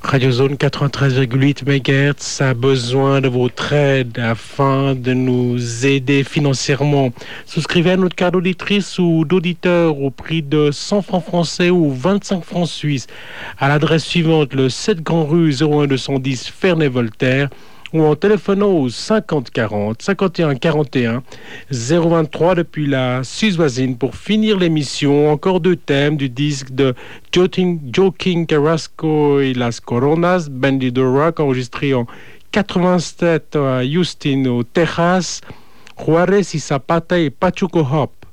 Radio Zone 93,8 MHz a besoin de votre aide afin de nous aider financièrement. Souscrivez à notre carte d'auditrice ou d'auditeur au prix de 100 francs français ou 25 francs suisses à l'adresse suivante, le 7 Grand Rue 01 210 Ferney-Voltaire, ou en téléphonant au 50 40 51 41 023 depuis la Suisse voisine. Pour finir l'émission, encore deux thèmes du disque de Joaquín Carrasco et Las Coronas, Bandido Rock, enregistré en 87 à Houston, au Texas, Juarez y Zapata et Pachuco Hop.